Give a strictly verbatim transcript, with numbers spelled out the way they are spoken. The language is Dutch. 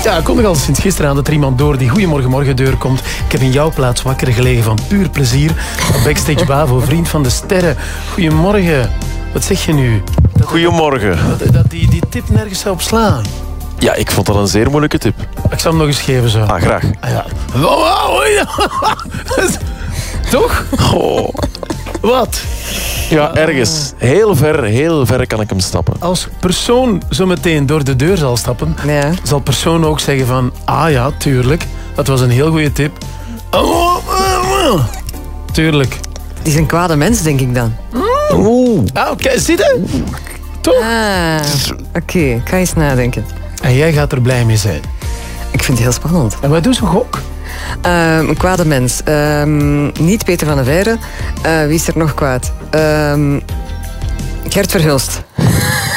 Ja, ik kon nog al sinds gisteren aan dat er iemand door die Goeiemorgen Morgen deur komt. Ik heb in jouw plaats wakker gelegen van puur plezier. Backstage Bavo, vriend van de sterren. Goedemorgen. Wat zeg je nu? Dat, Goedemorgen. Dat, dat die, die tip nergens zou op slaan. Ja, ik vond dat een zeer moeilijke tip. Ik zal hem nog eens geven zo. Ah, graag. Ah, ja. Toch? Oh. Wat? Ja, ergens. Heel ver, heel ver kan ik hem stappen. Als persoon zo meteen door de deur zal stappen, Ja. zal persoon ook zeggen van, ah ja, tuurlijk, dat was een heel goede tip. Tuurlijk. Die is een kwade mens, denk ik dan. Oeh. Ah, oké, zie je? Toch? Ah, oké. Okay. Ik ga eens nadenken. En jij gaat er blij mee zijn. Ik vind het heel spannend. En wat doe ze gok? Uh, een kwade mens. Uh, niet Peter van der Veijren. Uh, wie is er nog kwaad? Uh, Gert Verhulst.